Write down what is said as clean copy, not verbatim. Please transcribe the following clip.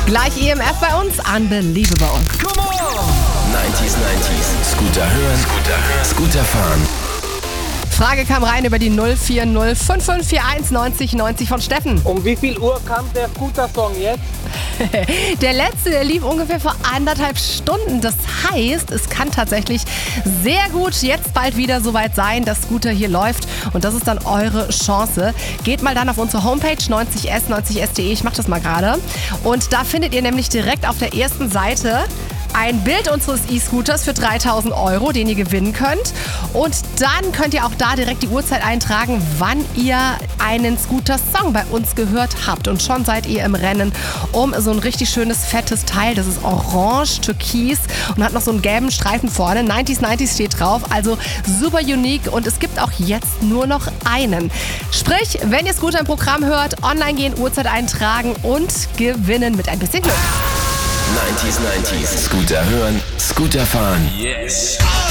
Gleich EMF bei uns, Unbelievable. Come on! 90s, Scooter hören, Scooter fahren. Frage kam rein über die 040 5541 90 90 von Steffen. Um wie viel Uhr kam der Scooter-Song jetzt? Der letzte, der lief ungefähr vor 1,5 Stunden. Das heißt, es kann tatsächlich sehr gut jetzt bald wieder soweit sein, dass Scooter hier läuft. Und das ist dann eure Chance. Geht mal dann auf unsere Homepage 90s.de. Ich mache das mal gerade. Und da findet ihr nämlich direkt auf der ersten Seite ein Bild unseres E-Scooters für 3.000 €, den ihr gewinnen könnt. Und dann könnt ihr auch da direkt die Uhrzeit eintragen, wann ihr einen Scooter-Song bei uns gehört habt. Und schon seid ihr im Rennen um so ein richtig schönes, fettes Teil. Das ist orange, türkis und hat noch so einen gelben Streifen vorne. 90s steht drauf, also super unique. Und es gibt auch jetzt nur noch einen. Sprich, wenn ihr Scooter im Programm hört, online gehen, Uhrzeit eintragen und gewinnen mit ein bisschen Glück. 90s, Scooter hören, Scooter fahren. Yes!